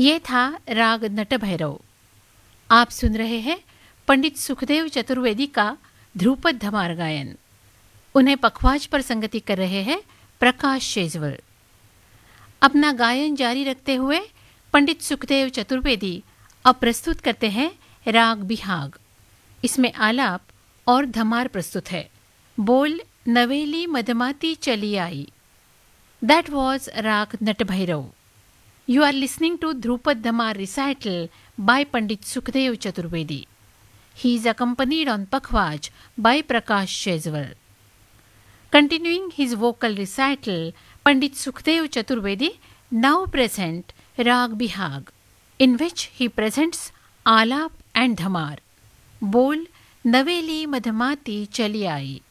ये था राग नटभैरव। आप सुन रहे हैं पंडित सुखदेव चतुर्वेदी का ध्रुपद धमार गायन। उन्हें पखवाज पर संगति कर रहे हैं प्रकाश शेजवल। अपना गायन जारी रखते हुए पंडित सुखदेव चतुर्वेदी अब प्रस्तुत करते हैं राग बिहाग। इसमें आलाप और धमार प्रस्तुत है। बोल नवेली मधमाती चली आई। दैट वॉज राग Natbhairav. You are listening to Dhrupad Dhamar recital by Pandit Sukhdev Chaturvedi. He is accompanied on Pakhwaj by Prakash Shezwal. Continuing his vocal recital, Pandit Sukhdev Chaturvedi now present Rag Bihag, in which he presents Alap and Dhamar. Bol Naveli Madhamati Chali Aayi.